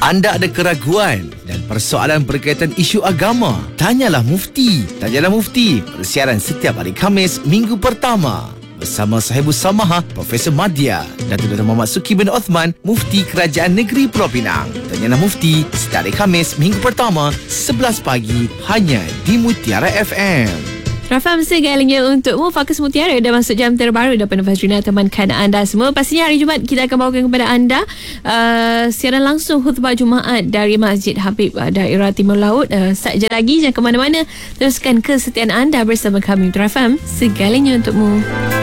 Anda ada keraguan dan persoalan berkaitan isu agama? Tanyalah Mufti. Tanyalah Mufti. Persiaran setiap hari Khamis minggu pertama. Bersama Sahibus Samaha, Profesor Madya, Datuk Dr. Muhammad Suki bin Othman, Mufti Kerajaan Negeri Pulau Pinang. Tanyalah Mufti setiap hari Khamis minggu pertama 11 pagi hanya di Mutiara FM. Rafam segalanya untukmu. Fokus Mutiara dah masuk jam terbaru daripada Fazrina temankan anda semua. Pastinya hari Jumaat kita akan bawakan kepada anda siaran langsung khutbah Jumaat dari Masjid Habib Daerah Timur Laut. Sekejap lagi jangan ke mana-mana. Teruskan kesetiaan anda bersama kami. Rafam segalanya untukmu.